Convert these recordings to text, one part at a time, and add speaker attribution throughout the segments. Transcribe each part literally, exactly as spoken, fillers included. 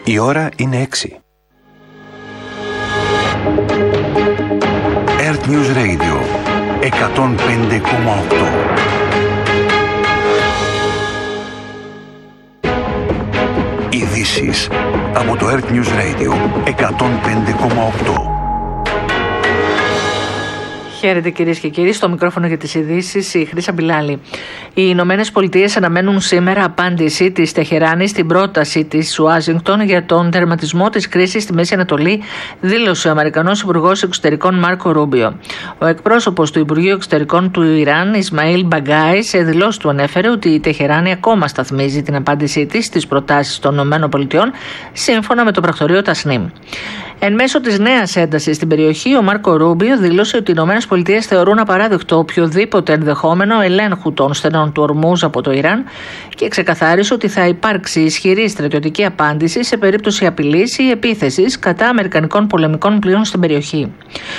Speaker 1: Η ώρα είναι έξι. Earth News Radio εκατόν πέντε κόμμα οκτώ. Ειδήσεις από το Earth News Radio εκατόν πέντε κόμμα οκτώ.
Speaker 2: Χαίρετε κυρίες και κύριοι, στο μικρόφωνο για τις ειδήσεις η Χρύσα Μπιλάλη. Οι Ηνωμένες Πολιτείες αναμένουν σήμερα απάντηση της Τεχεράνης στην πρόταση της Ουάσιγκτον για τον τερματισμό της κρίσης στη Μέση Ανατολή, δήλωσε ο Αμερικανός Υπουργός Εξωτερικών Μάρκο Ρούμπιο. Ο εκπρόσωπος του Υπουργείου Εξωτερικών του Ιράν, Ισμαήλ Μπαγκάι, σε δηλώσεις του ανέφερε ότι η Τεχεράνη ακόμα σταθμίζει την απάντησή της στις προτάσεις των ΗΠΑ, σύμφωνα με το πρακτορείο Τασνίμ. Εν μέσω της νέας έντασης στην περιοχή, ο Μάρκο Ρούμπιο δήλωσε ότι οι ΗΠΑ θεωρούν απαράδεκτο οποιοδήποτε ενδεχόμενο ελέγχου των στενών του Ορμούζ από το Ιράν και ξεκαθάρισε ότι θα υπάρξει ισχυρή στρατιωτική απάντηση σε περίπτωση απειλής ή επίθεσης κατά αμερικανικών πολεμικών πλοίων στην περιοχή.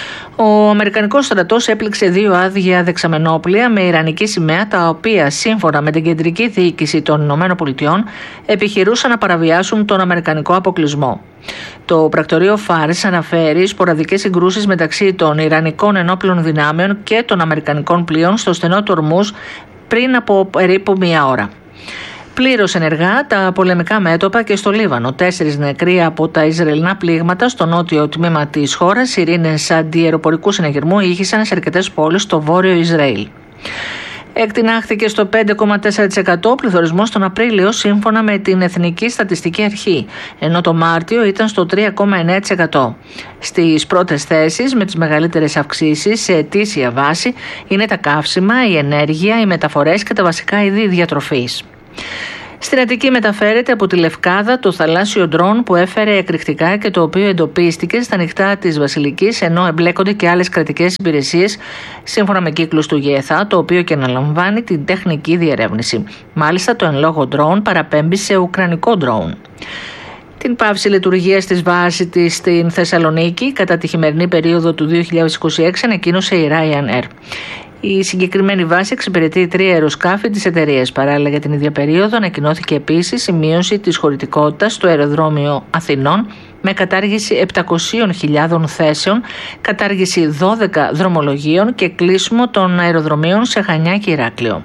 Speaker 2: Ο Αμερικανικός στρατός έπληξε δύο άδεια δεξαμενόπλια με ιρανική σημαία, τα οποία σύμφωνα με την κεντρική διοίκηση των ΗΠΑ επιχειρούσαν να παραβιάσουν τον αμερικανικό αποκλεισμό. Το πρακτορείο Φάρς αναφέρει σποραδικές συγκρούσεις μεταξύ των ιρανικών ενόπλων δυνάμεων και των αμερικανικών πλοίων στο στενό του Ορμούζ πριν από περίπου μία ώρα. Πλήρως ενεργά τα πολεμικά μέτωπα και στο Λίβανο. Τέσσερις νεκροί από τα Ισραηλινά πλήγματα στο νότιο τμήμα της χώρας. Σιρήνες αντιαεροπορικού συναγερμού ήχησαν σε αρκετές πόλεις στο βόρειο Ισραήλ. Εκτινάχθηκε στο πέντε κόμμα τέσσερα τοις εκατό ο πληθωρισμός τον Απρίλιο, σύμφωνα με την Εθνική Στατιστική Αρχή, ενώ το Μάρτιο ήταν στο τρία κόμμα εννέα τοις εκατό. Στις πρώτες θέσεις, με τις μεγαλύτερες αυξήσεις σε ετήσια βάση, είναι τα καύσιμα, η ενέργεια, οι μεταφορές και τα βασικά είδη διατροφής. Στην Αττική μεταφέρεται από τη Λευκάδα το θαλάσσιο ντρόν που έφερε εκρηκτικά και το οποίο εντοπίστηκε στα νυχτά της Βασιλικής, ενώ εμπλέκονται και άλλες κρατικές υπηρεσίες, σύμφωνα με κύκλους του ΓΕΘΑ, το οποίο και αναλαμβάνει την τεχνική διερεύνηση. Μάλιστα, το εν λόγω ντρόν παραπέμπει σε ουκρανικό ντρόν. Την πάυση λειτουργίας της βάσης της στην Θεσσαλονίκη κατά τη χειμερινή περίοδο του δύο χιλιάδες είκοσι έξι ανακοίνωσε η Ryanair. Η συγκεκριμένη βάση εξυπηρετεί τρία αεροσκάφη της εταιρείας. Παράλληλα, για την ίδια περίοδο ανακοινώθηκε επίσης η μείωση της χωρητικότητας στο αεροδρόμιο Αθηνών με κατάργηση επτακόσιες χιλιάδες θέσεων, κατάργηση δώδεκα δρομολογίων και κλείσιμο των αεροδρομίων σε Χανιά και Ηράκλειο.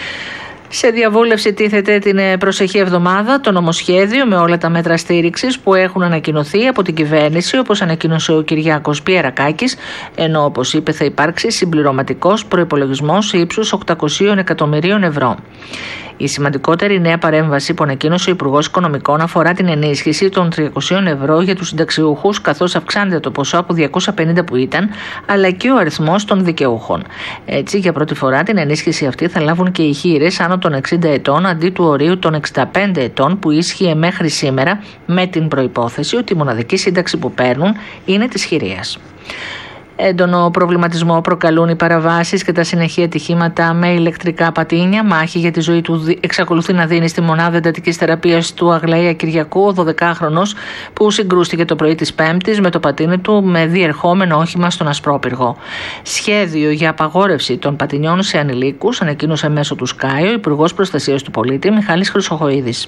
Speaker 2: Σε διαβούλευση τίθεται την προσεχή εβδομάδα το νομοσχέδιο με όλα τα μέτρα στήριξης που έχουν ανακοινωθεί από την κυβέρνηση, όπως ανακοίνωσε ο Κυριάκος Πιερακάκης, ενώ όπως είπε θα υπάρξει συμπληρωματικός προϋπολογισμός ύψους οκτακόσια εκατομμυρίων ευρώ. Η σημαντικότερη νέα παρέμβαση που ανακοίνωσε ο Υπουργός Οικονομικών αφορά την ενίσχυση των τριακόσια ευρώ για τους συνταξιούχους, καθώς αυξάνεται το ποσό από διακόσια πενήντα που ήταν, αλλά και ο αριθμός των δικαιούχων. Έτσι, για πρώτη φορά την ενίσχυση αυτή θα λάβουν και οι χήρες άνω των εξήντα ετών αντί του ορίου των εξήντα πέντε ετών που ίσχυε μέχρι σήμερα, με την προϋπόθεση ότι η μοναδική σύνταξη που παίρνουν είναι της χειρίας. Έντονο προβληματισμό προκαλούν οι παραβάσεις και τα συνεχή ατυχήματα με ηλεκτρικά πατίνια. Μάχη για τη ζωή του εξακολουθεί να δίνει στη μονάδα εντατικής θεραπείας του Αγλαία Κυριακού ο δωδεκάχρονος που συγκρούστηκε το πρωί της Πέμπτης με το πατίνι του με διερχόμενο όχημα στον Ασπρόπυργο. Σχέδιο για απαγόρευση των πατινιών σε ανηλίκους ανακοίνωσε μέσω του Sky ο Υπουργός Προστασίας του Πολίτη Μιχάλης Χρυσοχοΐδης.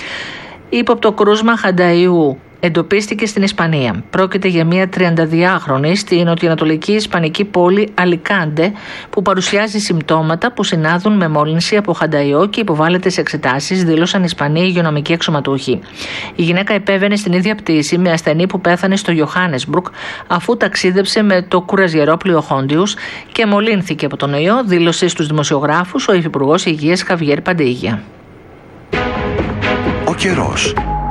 Speaker 2: Ύποπτο κρούσμα Χανταϊού εντοπίστηκε στην Ισπανία. Πρόκειται για μια τριανταδυάχρονη στη νοτιοανατολική ισπανική πόλη Αλικάντε που παρουσιάζει συμπτώματα που συνάδουν με μόλυνση από χανταϊό και υποβάλλεται σε εξετάσεις, δήλωσαν Ισπανοί υγειονομικοί αξιωματούχοι. Η γυναίκα επέβαινε στην ίδια πτήση με ασθενή που πέθανε στο Ιωχάνεσμπουργκ αφού ταξίδεψε με το κουραζιερόπλοιο Χόντιους και μολύνθηκε από τον ιό, δήλωσε στους δημοσιογράφους ο Υφυπουργός Υγείας Χαβιέρ Παντείγια.
Speaker 1: Ο καιρός.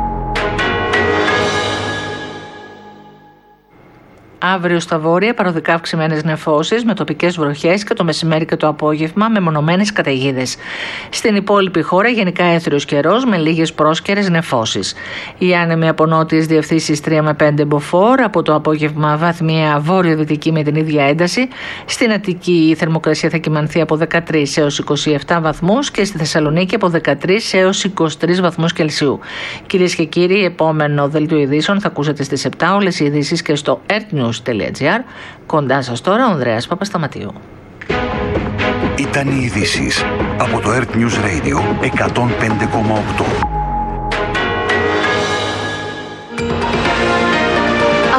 Speaker 2: Αύριο στα βόρεια παροδικά αυξημένες νεφώσεις με τοπικές βροχές και το μεσημέρι και το απόγευμα με μονομένες καταιγίδες. Στην υπόλοιπη χώρα γενικά έθριος καιρός με λίγες πρόσκαιρες νεφώσεις. Οι άνεμοι από νότιες διευθύνσεις τρία με πέντε μποφόρ, από το απόγευμα βαθμία βόρειο-δυτική με την ίδια ένταση. Στην Αττική η θερμοκρασία θα κυμανθεί από δεκατρείς έως είκοσι επτά βαθμούς και στη Θεσσαλονίκη από δεκατρείς έως είκοσι τρεις βαθμούς Κελσίου. Κυρίες και κύριοι, επόμενο δελτίο ειδήσεων θα ακούσετε στις επτά όλες οι ειδήσεις και στο earthnews.gr. Κοντά σας τώρα ο Ανδρέας Παπασταματίου.
Speaker 1: Ήταν οι ειδήσεις από το Earth News Radio εκατόν πέντε κόμμα οκτώ.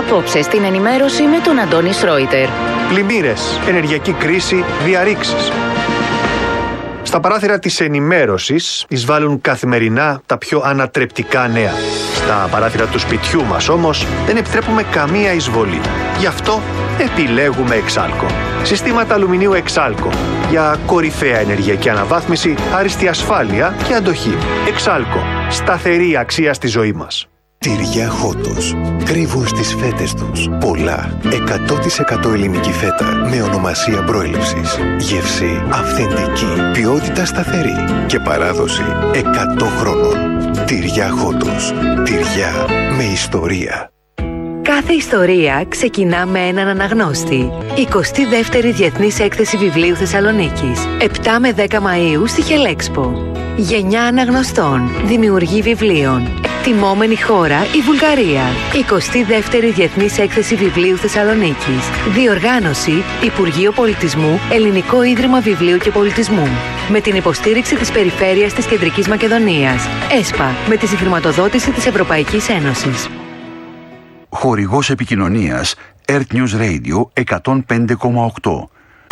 Speaker 3: Απόψε στην ενημέρωση με τον Αντώνη Σρόιτερ.
Speaker 4: Πλημμύρες, ενεργειακή κρίση, διαρρήξεις. Στα παράθυρα της ενημέρωσης εισβάλλουν καθημερινά τα πιο ανατρεπτικά νέα. Στα παράθυρα του σπιτιού μας όμως δεν επιτρέπουμε καμία εισβολή. Γι' αυτό επιλέγουμε Εξάλκο. Συστήματα αλουμινίου Εξάλκο για κορυφαία ενεργειακή αναβάθμιση, άριστη ασφάλεια και αντοχή. Εξάλκο. Σταθερή αξία στη ζωή μας.
Speaker 5: Τυριά Χότος. Κρύβουν στις φέτες τους πολλά. εκατό τοις εκατό ελληνική φέτα με ονομασία προέλευσης. Γεύση αυθεντική. Ποιότητα σταθερή. Και παράδοση εκατό χρόνων. Τυριά Χότος. Τυριά με ιστορία.
Speaker 6: Κάθε ιστορία ξεκινά με έναν αναγνώστη. εικοστή δεύτερη Διεθνής Έκθεση Βιβλίου Θεσσαλονίκης. επτά με δέκα Μαΐου στη Χελέξπο. Γενιά αναγνωστών. Δημιουργοί βιβλίων. Τιμόμενη χώρα η Βουλγαρία. εικοστή δεύτερη Διεθνής Έκθεση Βιβλίου Θεσσαλονίκης. Διοργάνωση Υπουργείο Πολιτισμού, Ελληνικό Ίδρυμα Βιβλίου και Πολιτισμού. Με την υποστήριξη της Περιφέρειας της Κεντρικής Μακεδονίας. ΕΣΠΑ. Με τη συγχρηματοδότηση της Ευρωπαϊκής Ένωσης.
Speaker 1: Χορηγός επικοινωνίας Earth News Radio εκατόν πέντε κόμμα οκτώ.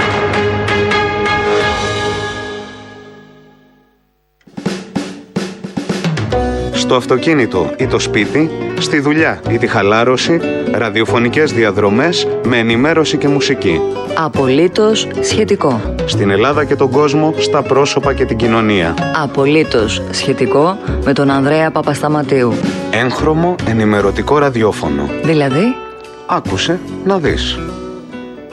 Speaker 7: Στο αυτοκίνητο ή το σπίτι, στη δουλειά ή τη χαλάρωση, ραδιοφωνικές διαδρομές με ενημέρωση και μουσική.
Speaker 8: Απολύτως σχετικό.
Speaker 7: Στην Ελλάδα και τον κόσμο, στα πρόσωπα και την κοινωνία.
Speaker 8: Απολύτως σχετικό με τον Ανδρέα Παπασταματίου.
Speaker 7: Έγχρωμο ενημερωτικό ραδιόφωνο.
Speaker 8: Δηλαδή?
Speaker 7: Άκουσε να δεις.